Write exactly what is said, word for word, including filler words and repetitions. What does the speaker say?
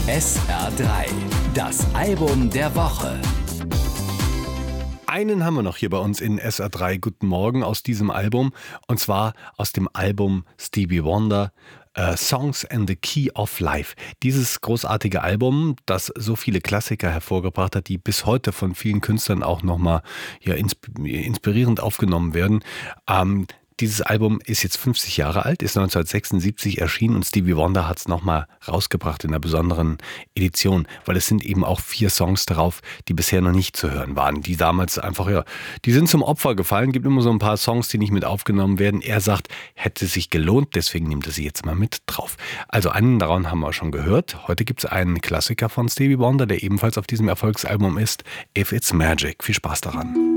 S R drei, das Album der Woche. Einen haben wir noch hier bei uns in S R drei. Guten Morgen aus diesem Album. Und zwar aus dem Album Stevie Wonder, uh, Songs and the Key of Life. Dieses großartige Album, das so viele Klassiker hervorgebracht hat, die bis heute von vielen Künstlern auch nochmal ja, inspirierend aufgenommen werden. Ähm, Dieses Album ist jetzt fünfzig Jahre alt, ist neunzehnhundertsechsundsiebzig erschienen und Stevie Wonder hat es nochmal rausgebracht in einer besonderen Edition, weil es sind eben auch vier Songs darauf, die bisher noch nicht zu hören waren, die damals einfach, ja, die sind zum Opfer gefallen, gibt immer so ein paar Songs, die nicht mit aufgenommen werden. Er sagt, hätte sich gelohnt, deswegen nimmt er sie jetzt mal mit drauf. Also einen daran haben wir schon gehört. Heute gibt es einen Klassiker von Stevie Wonder, der ebenfalls auf diesem Erfolgsalbum ist, If It's Magic. Viel Spaß daran.